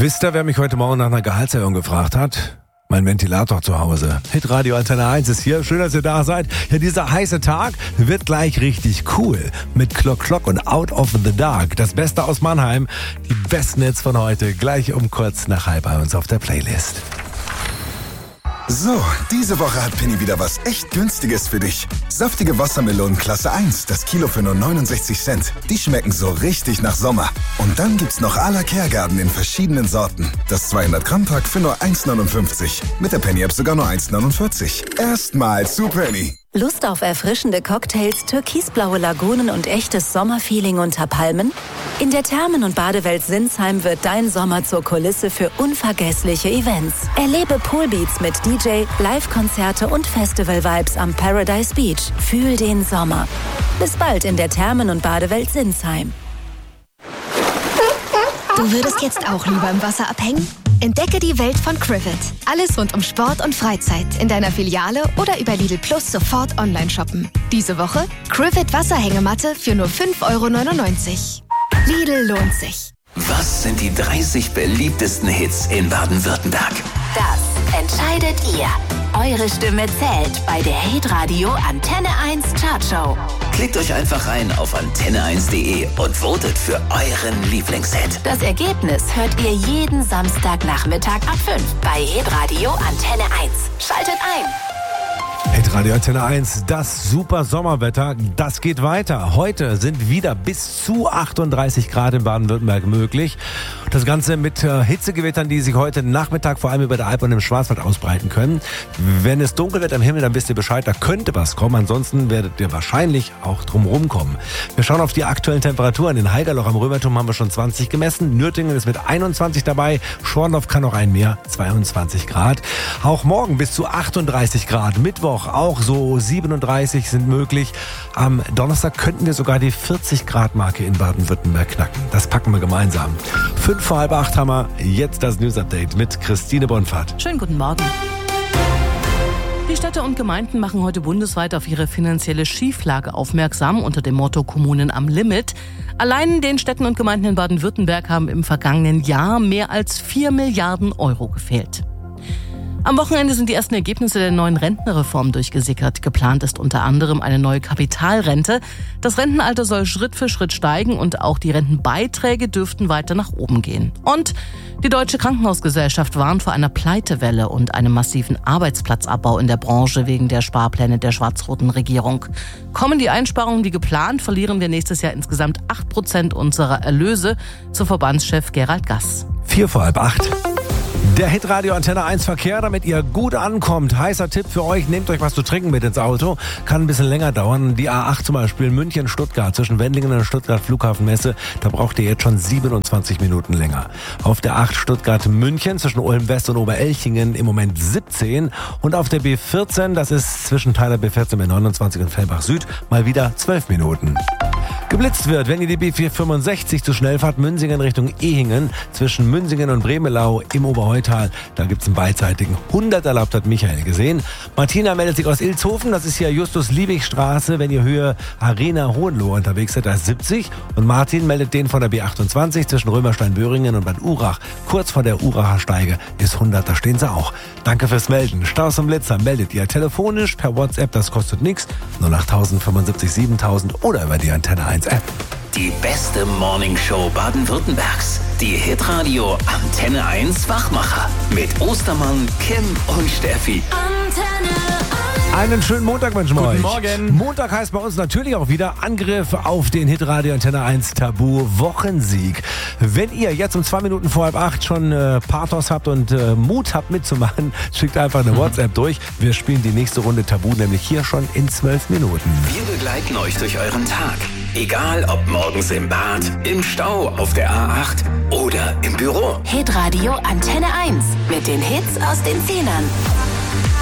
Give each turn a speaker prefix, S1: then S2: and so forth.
S1: Wisst ihr, wer mich heute Morgen nach einer Gehaltserhöhung gefragt hat? Mein Ventilator zu Hause. Hitradio Antenne 1 ist hier. Schön, dass ihr da seid. Ja, dieser heiße Tag wird gleich richtig cool. Mit Clock und Out of the Dark. Das Beste aus Mannheim. Die besten Hits von heute. Gleich um kurz nach 3 bei uns auf der Playlist.
S2: So, diese Woche hat Penny wieder was echt Günstiges für dich. Saftige Wassermelonen Klasse 1, das Kilo für nur 69 Cent. Die schmecken so richtig nach Sommer. Und dann gibt's noch à la Kergarten in verschiedenen Sorten. Das 200-Gramm-Pack für nur 1,49. Mit der Penny-App sogar nur 1,49. Erstmal zu Penny.
S3: Lust auf erfrischende Cocktails, türkisblaue Lagunen und echtes Sommerfeeling unter Palmen? In der Thermen- und Badewelt Sinsheim wird dein Sommer zur Kulisse für unvergessliche Events. Erlebe Poolbeats mit DJ, Live-Konzerte und Festival-Vibes am Paradise Beach. Fühl den Sommer. Bis bald in der Thermen- und Badewelt Sinsheim.
S4: Du würdest jetzt auch lieber im Wasser abhängen? Entdecke die Welt von Crivet. Alles rund um Sport und Freizeit in deiner Filiale oder über Lidl Plus sofort online shoppen. Diese Woche Crivet Wasserhängematte für nur 5,99 €. Lidl lohnt sich.
S5: Was sind die 30 beliebtesten Hits in Baden-Württemberg?
S3: Das entscheidet ihr. Eure Stimme zählt bei der Hitradio Antenne 1 Chartshow.
S5: Klickt euch einfach rein auf antenne1.de und votet für euren Lieblingshit.
S3: Das Ergebnis hört ihr jeden Samstagnachmittag ab 5 bei Hitradio Antenne 1. Schaltet ein!
S1: Hitradio Antenne 1, das super Sommerwetter, das geht weiter. Heute sind wieder bis zu 38 Grad in Baden-Württemberg möglich. Das Ganze mit Hitzegewittern, die sich heute Nachmittag vor allem über der Alp und im Schwarzwald ausbreiten können. Wenn es dunkel wird am Himmel, dann wisst ihr Bescheid, da könnte was kommen. Ansonsten werdet ihr wahrscheinlich auch drumherum kommen. Wir schauen auf die aktuellen Temperaturen. In Haigerloch am Römerturm haben wir schon 20 gemessen. Nürtingen ist mit 21 dabei. Schorndorf kann noch ein mehr, 22 Grad. Auch morgen bis zu 38 Grad. Mittwoch auch so 37 sind möglich. Am Donnerstag könnten wir sogar die 40-Grad-Marke in Baden-Württemberg knacken. Das packen wir gemeinsam. 7:45 haben wir jetzt das News-Update mit Christine Bonfahrt.
S6: Schönen guten Morgen. Die Städte und Gemeinden machen heute bundesweit auf ihre finanzielle Schieflage aufmerksam unter dem Motto Kommunen am Limit. Allein den Städten und Gemeinden in Baden-Württemberg haben im vergangenen Jahr mehr als 4 Milliarden € gefehlt. Am Wochenende sind die ersten Ergebnisse der neuen Rentenreform durchgesickert. Geplant ist unter anderem eine neue Kapitalrente. Das Rentenalter soll Schritt für Schritt steigen und auch die Rentenbeiträge dürften weiter nach oben gehen. Und die Deutsche Krankenhausgesellschaft warnt vor einer Pleitewelle und einem massiven Arbeitsplatzabbau in der Branche wegen der Sparpläne der schwarz-roten Regierung. Kommen die Einsparungen wie geplant, verlieren wir nächstes Jahr insgesamt 8% unserer Erlöse, so Verbandschef Gerald Gass.
S1: 7:45. Der Hitradio Antenne 1 Verkehr, damit ihr gut ankommt. Heißer Tipp für euch, nehmt euch was zu trinken mit ins Auto. Kann ein bisschen länger dauern. Die A8 zum Beispiel, München-Stuttgart, zwischen Wendlingen und Stuttgart Flughafenmesse, da braucht ihr jetzt schon 27 Minuten länger. Auf der 8 Stuttgart-München, zwischen Ulm-West und Oberelchingen im Moment 17. Und auf der B14, das ist zwischen Teiler B14 mit 29 und Fellbach Süd, mal wieder 12 Minuten. Geblitzt wird, wenn ihr die B465 zu schnell fahrt, Münsingen Richtung Ehingen, zwischen Münsingen und Bremelau im Oberheutal. Da gibt's einen beidseitigen 100 erlaubt, hat Michael gesehen. Martina meldet sich aus Ilshofen, das ist hier Justus-Liebig-Straße. Wenn ihr Höhe Arena Hohenlohe unterwegs seid, da ist 70. Und Martin meldet den von der B28 zwischen Römerstein-Böhringen und Bad Urach. Kurz vor der Uracher Steige ist 100, da stehen sie auch. Danke fürs Melden. Staus und Blitzer meldet ihr telefonisch, per WhatsApp, das kostet nichts. 08000 75 7000 oder über die Antenne 1 App.
S5: Die beste Morningshow Baden-Württembergs. Die Hitradio Antenne 1 Wachmacher. Mit Ostermann, Kim und Steffi.
S3: Antenne 1.
S1: Einen schönen Montag wünschen wir euch.
S7: Guten Morgen.
S1: Montag heißt bei uns natürlich auch wieder Angriff auf den Hitradio Antenne 1 Tabu Wochensieg. Wenn ihr jetzt um 2 Minuten vor 7:30 schon Pathos habt und Mut habt mitzumachen, schickt einfach eine WhatsApp durch. Wir spielen die nächste Runde Tabu, nämlich hier schon in 12 Minuten.
S5: Wir begleiten euch durch euren Tag. Egal ob morgens im Bad, im Stau, auf der A8 oder im Büro.
S3: Hitradio Antenne 1 mit den Hits aus den 10ern.